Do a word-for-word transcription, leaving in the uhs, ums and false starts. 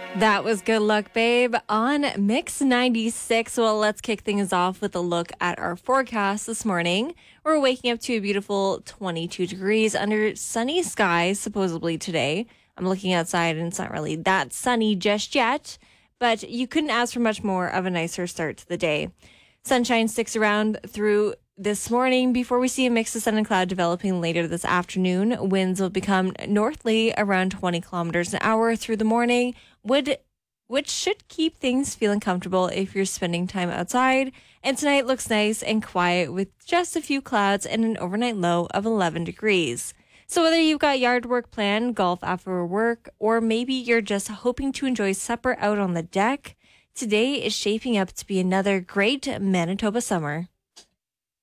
That was Good Luck Babe on Mix ninety-six. Well, let's kick things off with a look at our forecast this morning. We're waking up to a beautiful twenty-two degrees under sunny skies, supposedly today. I'm looking outside and it's not really that sunny just yet, but you couldn't ask for much more of a nicer start to the day. Sunshine sticks around through this morning before we see a mix of sun and cloud developing later this afternoon. Winds will become northerly around twenty kilometers an hour through the morning, would which should keep things feeling comfortable if you're spending time outside. And tonight looks nice and quiet with just a few clouds and an overnight low of eleven degrees. So whether you've got yard work planned, golf after work, or maybe you're just hoping to enjoy supper out on the deck, today is shaping up to be another great Manitoba summer.